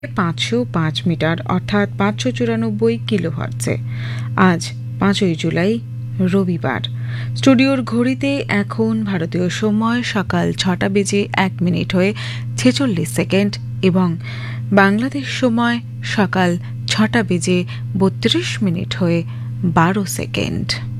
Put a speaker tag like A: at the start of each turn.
A: 505 metre অর্থাৎ 594 কিলোহার্টজে। আজ 5ই জুলাই রবিবার। স্টুডিওর ঘড়িতে এখন ভারতীয় সময় সকাল 6টা বেজে 1 মিনিট হয়ে 46 সেকেন্ড এবং বাংলাদেশ সময় সকাল 6টা বেজে 32 মিনিট হয়ে 12 সেকেন্ড।